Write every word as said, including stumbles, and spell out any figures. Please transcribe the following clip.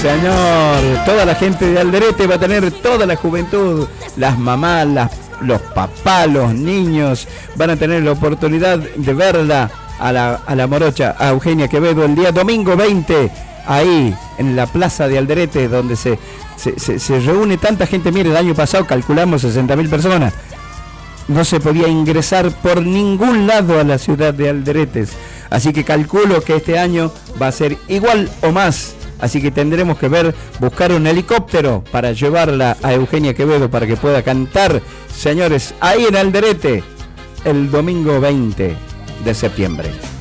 señor. Toda la gente de Alderete va a tener, toda la juventud, las mamás, las, los papás, los niños, van a tener la oportunidad de verla a la, a la morocha, a Eugenia Quevedo, el día domingo veinte, ahí en la plaza de Alderete, donde se, se, se, se reúne tanta gente. Mire, el año pasado calculamos sesenta mil personas. No se podía ingresar por ningún lado a la ciudad de Alderetes. Así que calculo que este año va a ser igual o más. Así que tendremos que ver, buscar un helicóptero para llevarla a Eugenia Quevedo para que pueda cantar, señores, ahí en Alderete, el domingo veinte de septiembre.